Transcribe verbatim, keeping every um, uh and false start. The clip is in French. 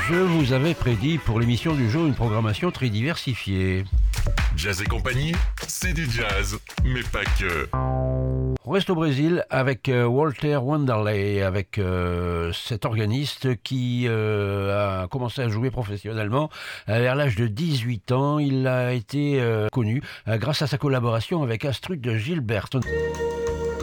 Je vous avais prédit pour l'émission du jour une programmation très diversifiée. Jazz et compagnie, c'est du jazz, mais pas que. On reste au Brésil avec euh, Walter Wanderley, avec euh, cet organiste qui euh, a commencé à jouer professionnellement euh, vers l'âge de dix-huit ans. Il a été euh, connu euh, grâce à sa collaboration avec Astrud Gilberto.